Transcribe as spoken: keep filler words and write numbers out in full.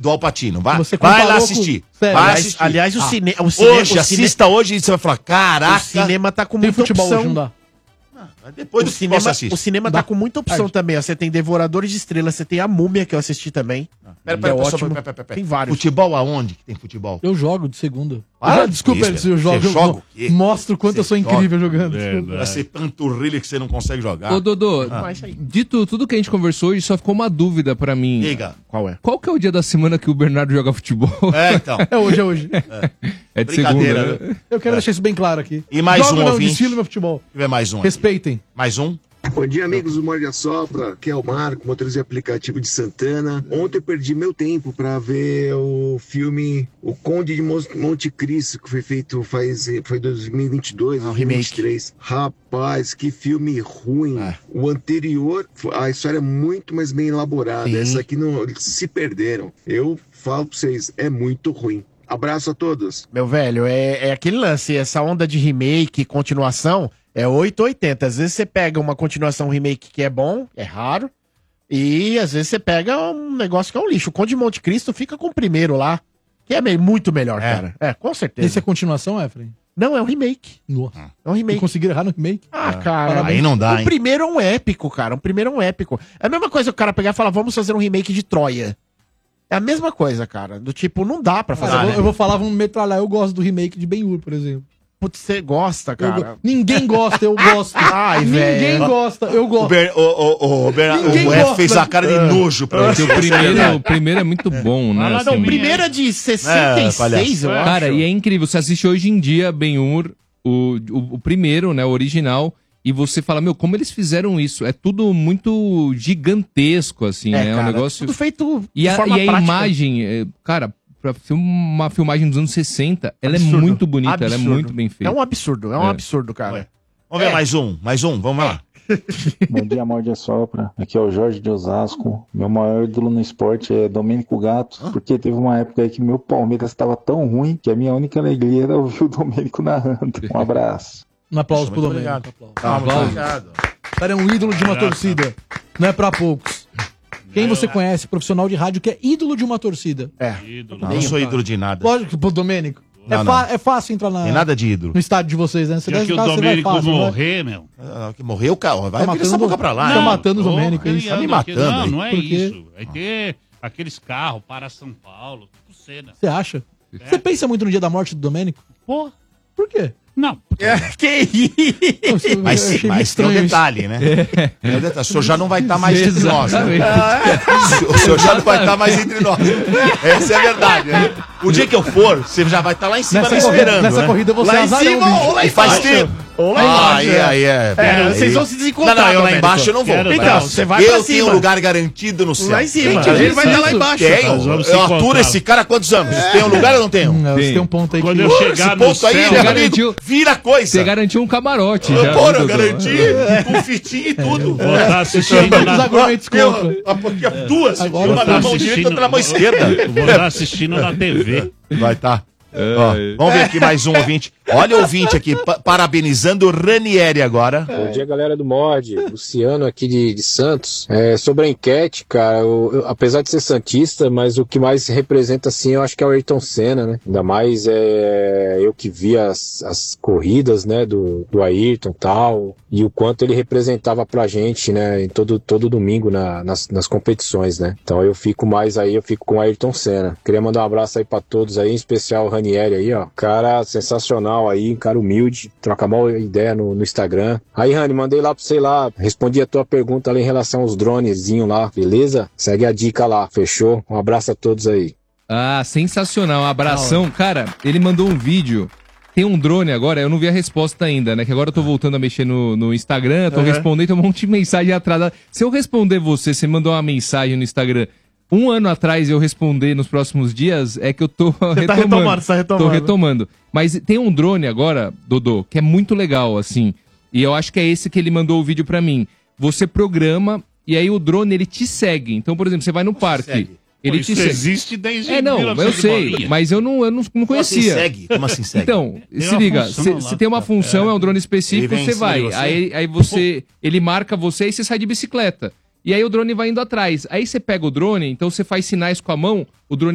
do Al Pacino. Vai, Você vai lá comparou assistir. com- Sério, vai aliás- assistir. aliás, o Ah, cine- o cine- Hoje, o cine- assista hoje e você vai falar, caraca. O cinema tá com Tem muita futebol opção. hoje, não dá. Depois o do cinema, cinema, assiste. o cinema Dá. tá com muita opção Tarde. também. Ó. Você tem Devoradores de Estrelas, você tem a Múmia, que eu assisti também. Pera, que pera, é pera, só- ótimo. pera, pera, pera. Tem vários. Futebol aonde que tem futebol? Eu jogo de segunda. Ah, Eu- desculpa, isso, Edson, se eu jogo. você eu joga mo- o quê? Mostro o quanto Você eu sou joga? incrível jogando. Vai ser panturrilha que você não consegue jogar. Ô, Dodô, Ah. dito tudo que a gente conversou hoje, só ficou uma dúvida pra mim. Diga. Qual é? Qual que é o dia da semana que o Bernardo joga futebol? É, então. É hoje, é hoje. É de Brincadeira, segunda, né? né? Eu quero deixar isso bem claro aqui. E mais Jogo um não, ouvinte. desfilo meu futebol. Deixa eu ver mais um. aqui. Respeitem. Mais um. Bom dia, amigos do Morde a Sopra, que é o Marco, motorista de aplicativo de Santana. Ontem eu perdi meu tempo para ver o filme O Conde de Mon- Monte Cristo, que foi feito faz, foi dois mil e vinte e dois, Ah, o dois mil e vinte e três. Rapaz, que filme ruim. É. O anterior, a história é muito mais bem elaborada. Sim. Essa aqui não, eles se perderam. Eu falo para vocês, é muito ruim. Abraço a todos. Meu velho, é, é aquele lance, essa onda de remake, continuação, é oito ou oitenta. Às vezes você pega uma continuação, um remake que é bom, é raro, e às vezes você pega um negócio que é um lixo. O Conde de Monte Cristo fica com o primeiro lá, que é me- muito melhor, É. cara. É, com certeza. Esse é continuação, Efraim? Não, é um remake. Nossa. É um E remake. conseguiram errar no remake? Ah, cara. Aí não dá, O hein? primeiro é um épico, cara. O primeiro é um épico. É a mesma coisa que o cara pegar e falar, vamos fazer um remake de Troia. É a mesma coisa, cara. Do tipo, não dá pra Cara, fazer. eu, vou, né? eu vou falar, vamos metralhar. Eu gosto do remake de Ben-Hur, por exemplo. Putz, você gosta, Eu cara. go- Ninguém gosta, eu gosto. Ai, Ninguém velho. gosta, eu O, gosto. Ber, o, o, o, Ber, Ninguém o F gosta. fez a cara de nojo pra Porque você. o primeiro, o primeiro é muito bom, né? Vai lá, assim. dá um Não, o Minha- primeiro é de sessenta e seis, eu acho. Cara, e é incrível. Você assiste hoje em dia Ben-Hur, o, o, o primeiro, né, o original, e você fala, meu, como eles fizeram isso? É tudo muito gigantesco, assim, É, né? É um cara, negócio... tudo feito E de a, forma e a prática. imagem, é, cara, pra film- uma filmagem dos anos sessenta, ela Absurdo. é muito bonita, ela é Absurdo. muito bem feita. É um absurdo, é um É. absurdo, cara. Vamos ver É. mais um, mais um, vamos lá. Bom dia, Morde a Sopra. Aqui é o Jorge de Osasco. Meu maior ídolo no esporte é Domênico Gato, porque teve uma época aí que meu Palmeiras estava tão ruim que a minha única alegria era ouvir o Domênico narrando. Um abraço. Um aplauso pro Muito Domênico. obrigado. Aplauso. Tá, muito obrigado. O cara é um ídolo de uma torcida. Não é pra poucos. Quem você conhece, profissional de rádio, que é ídolo de uma torcida? É. Ídolo. Não, não sou ídolo de nada. Lógico, pô, Domênico. É, Não, fa- é fácil entrar na, Tem nada de ídolo. no estádio de vocês, né? Você Já deve que o ficar, você vai Domênico fácil, vai. morrer, meu. Ah, que morreu, cara. Vai Tá virar essa matando- boca pra lá. Tá né? matando o Ô, Domênico, ele isso. Tá me anda aqui. matando, Não, hein? não é Por quê? isso. Vai ter aqueles carros para São Paulo, tipo cena. Você acha? Você pensa muito no dia da morte do Domênico? Pô, Por quê? não. Porque Que isso? Eu Mas, achei mas tem um estranho isso. detalhe, né? Tem um detalhe. O senhor já não vai estar mais entre nós. Né? Exatamente. O senhor já não vai estar mais entre nós. Essa é a verdade. Né? O dia que eu for, você já vai estar lá em cima Nessa me corrida, esperando. nessa né? corrida você Lá é em azarão, cima bicho. ou lá E faz embaixo? tempo. Ou lá Ah, embaixo. aí, aí é. É, vocês vão Aí- se Não, desencontrar. não, eu lá Domênico. embaixo eu não vou. Quero- Então, Mas você vai eu pra tenho cima. um lugar garantido no céu. Lá em cima. Gente, Ele vai estar lá embaixo. Tenho. Nós vamos se Eu aturo encontrar. esse cara há quantos anos? Tem um lugar ou não tenho? Hum, você Tem. tem um ponto aí Quando que... eu Esse chegar no ponto aí, céu, meu garantiu- amigo, vira coisa. Você garantiu um camarote Eu, já. Porra, viu, eu Dodô? garanti com fitinha e tudo. vou estar assistindo Os na... argumentos Meu, contra. aqui, ó, duas. Agora Uma tá na mão direita e outra na mão esquerda. Vou estar assistindo na T V. Vai tá. Ó, vamos ver aqui mais um ouvinte. Olha o ouvinte aqui, pa- parabenizando o Ranieri agora. Bom dia, galera do Mod. Luciano aqui de, de Santos. É, sobre a enquete, cara, eu- eu- apesar de ser santista, mas o que mais representa, assim, eu acho que é o Ayrton Senna, né? Ainda mais é, eu que vi as, as corridas, né, do, do Ayrton e tal, e o quanto ele representava pra gente, né, em todo, todo domingo na- nas, nas competições, né? Então eu fico mais aí, eu fico com o Ayrton Senna. Queria mandar um abraço aí pra todos aí, em especial o Ranieri aí, ó. Cara sensacional aí, um cara humilde, troca mal ideia no, no Instagram. Aí, Rani, mandei lá pra você lá, respondi a tua pergunta ali em relação aos dronezinhos lá, beleza? Segue a dica lá, fechou? Um abraço a todos aí. Ah, sensacional. Um abração. Cara, ele mandou um vídeo. Tem um drone agora, eu não vi a resposta ainda, né? Que agora eu tô voltando a mexer no, no Instagram, tô Uhum. respondendo, tem um monte de mensagem atrasada. Se eu responder você, você mandou uma mensagem no Instagram, um ano atrás eu responder nos próximos dias, é que eu tô Você tá retomando. retomando, você tá retomando. Tô retomando. Mas tem um drone agora, Dodô, que é muito legal, assim. E eu acho que é esse que ele mandou o vídeo pra mim. Você programa e aí o drone, ele te segue. Então, por exemplo, você vai no parque. segue? Ele Pô, te isso segue. existe desde É, não, eu mil e novecentos e sei, bolinha. mas eu não, eu não, não Como assim conhecia. segue? Como assim segue? Então, Tem se uma liga, função se, lá. se tem uma função, é, um drone específico, Ele vem você em cima vai. de você? Aí, aí você. Ele marca você e você sai de bicicleta. E aí o drone vai indo atrás. Aí você pega o drone, então você faz sinais com a mão, o drone